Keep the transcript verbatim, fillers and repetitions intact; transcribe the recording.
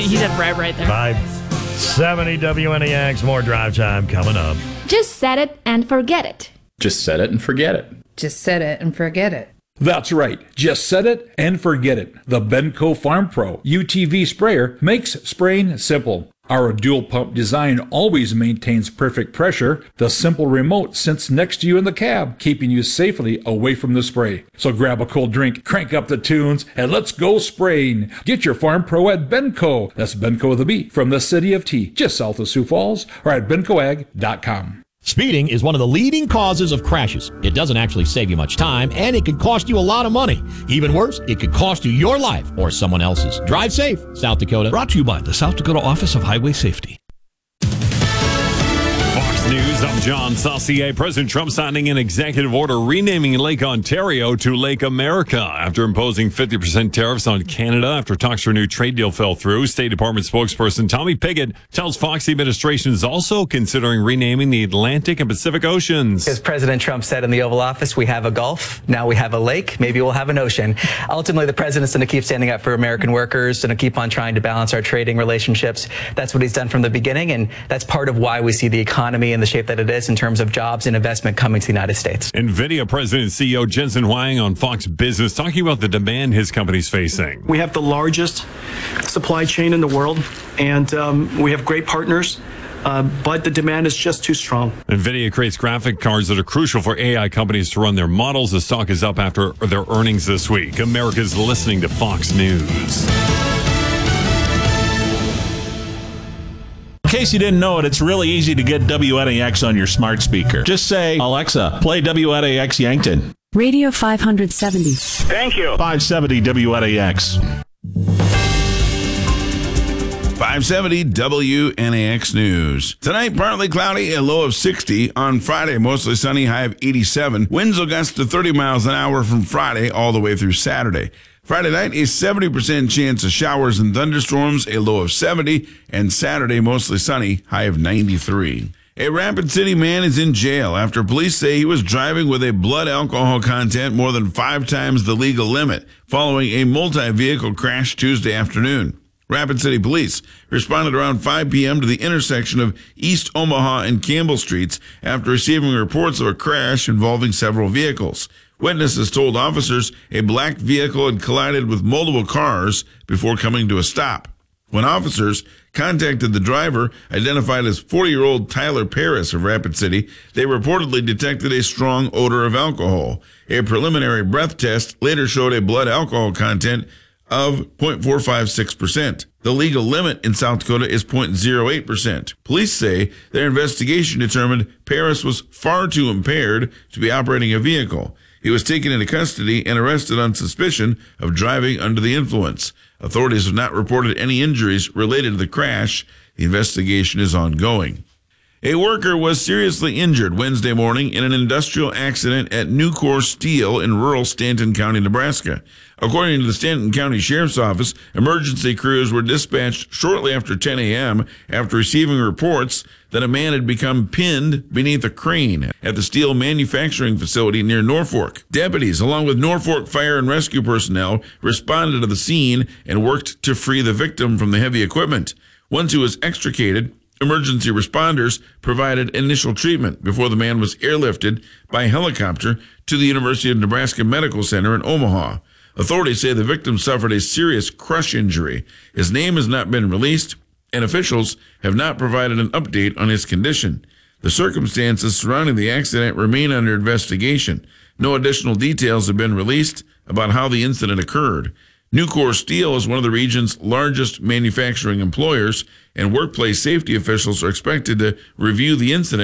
He said right, right there. five seventy W N E X, more drive time coming up. Just set it and forget it. Just set it and forget it. Just set it and forget it. That's right. Just set it and forget it. The Benco Farm Pro U T V sprayer makes spraying simple. Our dual pump design always maintains perfect pressure. The simple remote sits next to you in the cab, keeping you safely away from the spray. So grab a cold drink, crank up the tunes, and let's go spraying. Get your Farm Pro at Benco. That's Benco with a B, from the city of T, just south of Sioux Falls, or at benco ag dot com. Speeding is one of the leading causes of crashes. It doesn't actually save you much time, and it could cost you a lot of money. Even worse, it could cost you your life or someone else's. Drive safe, South Dakota. Brought to you by the South Dakota Office of Highway Safety. Fox News, I'm John Saucier. President Trump signing an executive order renaming Lake Ontario to Lake America after imposing fifty percent tariffs on Canada after talks for a new trade deal fell through. State Department spokesperson Tommy Pigott tells Fox the administration is also considering renaming the Atlantic and Pacific Oceans. As President Trump said in the Oval Office, we have a Gulf, now we have a lake, maybe we'll have an ocean. Ultimately, the president's going to keep standing up for American workers, going to keep on trying to balance our trading relationships. That's what he's done from the beginning, and that's part of why we see the economy in the shape that it is in terms of jobs and investment coming to the United States. NVIDIA President and C E O Jensen Huang on Fox Business talking about the demand his company's facing. We have the largest supply chain in the world, and um, we have great partners. Uh, but the demand is just too strong. NVIDIA creates graphic cards that are crucial for A I companies to run their models. The stock is up after their earnings this week. America's listening to Fox News. In case you didn't know it, it's really easy to get W N A X on your smart speaker. Just say, Alexa, play W N A X Yankton. Radio five seventy. Thank you. five seventy W N A X. five seventy W N A X News. Tonight, partly cloudy, a low of sixty. On Friday, mostly sunny, high of eighty-seven. Winds will gust to thirty miles an hour from Friday all the way through Saturday. Friday night, a seventy percent chance of showers and thunderstorms, a low of seventy. And Saturday, mostly sunny, high of ninety-three. A Rapid City man is in jail after police say he was driving with a blood alcohol content more than five times the legal limit following a multi-vehicle crash Tuesday afternoon. Rapid City Police responded around five p.m. to the intersection of East Omaha and Campbell Streets after receiving reports of a crash involving several vehicles. Witnesses told officers a black vehicle had collided with multiple cars before coming to a stop. When officers contacted the driver, identified as forty-year-old Tyler Paris of Rapid City, they reportedly detected a strong odor of alcohol. A preliminary breath test later showed a blood alcohol content of zero point four five six percent. The legal limit in South Dakota is zero point zero eight percent. Police say their investigation determined Paris was far too impaired to be operating a vehicle. He was taken into custody and arrested on suspicion of driving under the influence. Authorities have not reported any injuries related to the crash. The investigation is ongoing. A worker was seriously injured Wednesday morning in an industrial accident at Nucor Steel in rural Stanton County, Nebraska. According to the Stanton County Sheriff's Office, emergency crews were dispatched shortly after ten a.m. after receiving reports that a man had become pinned beneath a crane at the steel manufacturing facility near Norfolk. Deputies, along with Norfolk fire and rescue personnel, responded to the scene and worked to free the victim from the heavy equipment. Once he was extricated, emergency responders provided initial treatment before the man was airlifted by helicopter to the University of Nebraska Medical Center in Omaha. Authorities say the victim suffered a serious crush injury. His name has not been released, and officials have not provided an update on his condition. The circumstances surrounding the accident remain under investigation. No additional details have been released about how the incident occurred. Nucor Steel is one of the region's largest manufacturing employers, and workplace safety officials are expected to review the incident